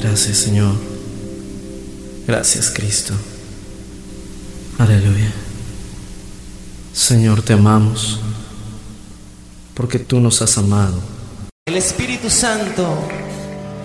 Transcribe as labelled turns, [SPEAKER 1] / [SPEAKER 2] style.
[SPEAKER 1] Gracias, Señor. Gracias, Cristo. Aleluya. Señor, te amamos porque tú nos has amado.
[SPEAKER 2] El Espíritu Santo